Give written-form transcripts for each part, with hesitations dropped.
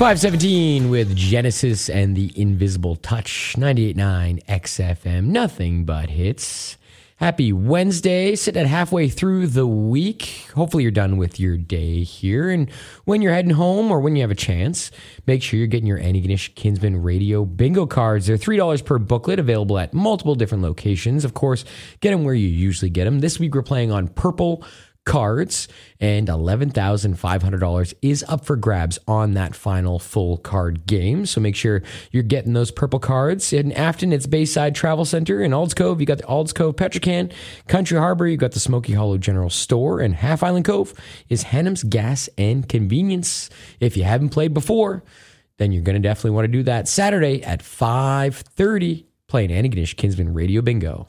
517 with Genesis and the Invisible Touch. 98.9 XFM. Nothing but hits. Happy Wednesday. Sitting at halfway through the week. Hopefully you're done with your day here. And when you're heading home or when you have a chance, make sure you're getting your Antigonish Kinsman Radio bingo cards. They're $3 per booklet, available at multiple different locations. Of course, get them where you usually get them. This week we're playing on purple cards, and $11,500 is up for grabs on that final full card game. So make sure you're getting those purple cards. In Afton, it's Bayside Travel Center. In Alds Cove, you got the Alds Cove Petrocan. Country Harbor, you got the Smoky Hollow General Store. And Half Island Cove is Hannum's Gas and Convenience. If you haven't played before, then you're going to definitely want to do that Saturday at 5:30, playing Antigonish Kinsman Radio Bingo.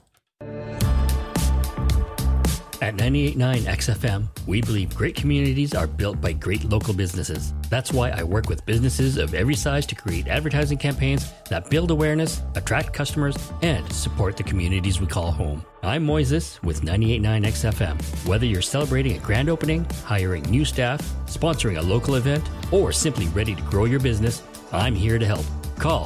At 98.9 XFM, we believe great communities are built by great local businesses. That's why I work with businesses of every size to create advertising campaigns that build awareness, attract customers, and support the communities we call home. I'm Moises with 98.9 XFM. Whether you're celebrating a grand opening, hiring new staff, sponsoring a local event, or simply ready to grow your business, I'm here to help. Call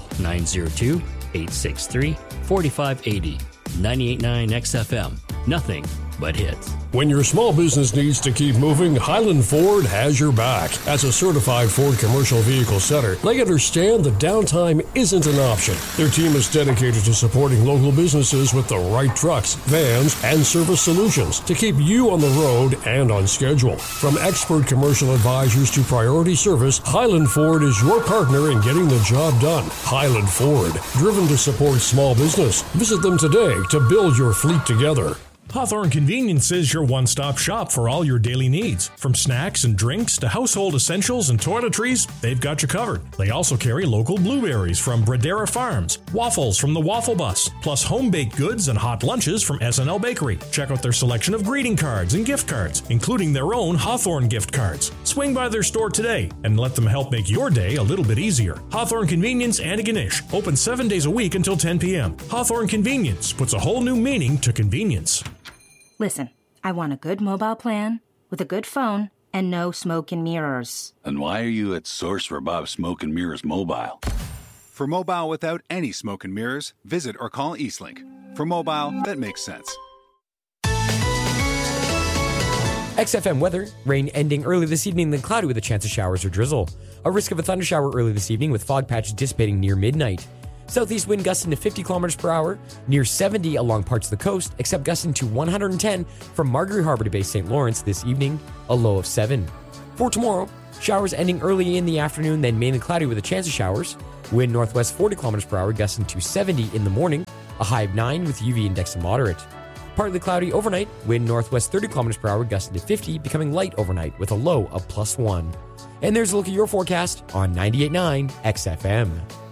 902-863-4580. 98.9 XFM. Nothing but hits. When your small business needs to keep moving, Highland Ford has your back. As a certified Ford commercial vehicle setter, they understand that downtime isn't an option. Their team is dedicated to supporting local businesses with the right trucks, vans, and service solutions to keep you on the road and on schedule. From expert commercial advisors to priority service, Highland Ford is your partner in getting the job done. Highland Ford, driven to support small business. Visit them today to build your fleet together. Hawthorne Convenience is your one-stop shop for all your daily needs. From snacks and drinks to household essentials and toiletries, they've got you covered. They also carry local blueberries from Bradera Farms, waffles from the Waffle Bus, plus home-baked goods and hot lunches from S&L Bakery. Check out their selection of greeting cards and gift cards, including their own Hawthorne gift cards. Swing by their store today and let them help make your day a little bit easier. Hawthorne Convenience, Antigonish, open 7 days a week until 10 p.m. Hawthorne Convenience puts a whole new meaning to convenience. Listen, I want a good mobile plan with a good phone and no smoke and mirrors. Then why are you at Source for Bob Smoke and Mirrors Mobile? For mobile without any smoke and mirrors, visit or call Eastlink. For mobile that makes sense. XFM weather. Rain ending early this evening, then cloudy with a chance of showers or drizzle. A risk of a thundershower early this evening with fog patches dissipating near midnight. Southeast wind gusting to 50 kilometers per hour, near 70 along parts of the coast, except gusting to 110 from Margaret Harbor to Bay St. Lawrence this evening, a low of 7. For tomorrow, showers ending early in the afternoon, then mainly cloudy with a chance of showers. Wind northwest 40 kilometers per hour, gusting to 70 in the morning, a high of 9 with UV index to moderate. Partly cloudy overnight, wind northwest 30 kilometers per hour, gusting to 50, becoming light overnight with a low of +1. And there's a look at your forecast on 98.9 XFM.